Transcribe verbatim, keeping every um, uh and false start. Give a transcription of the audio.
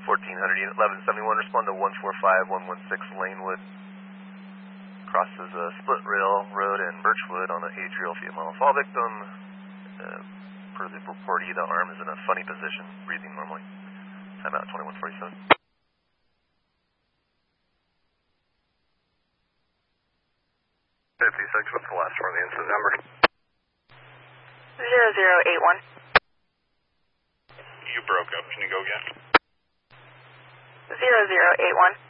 fourteen hundred, unit eleven seventy-one, respond to one four five one one six Lanewood. Crosses a split rail road in Birchwood on an Adriel female fall victim. Uh, per the reportee, the arm is in a funny position, breathing normally. Time out twenty-one forty-seven. fifty-six, what's the last one of the incident number? zero zero eight one. You broke up, can you go again? zero zero eight one.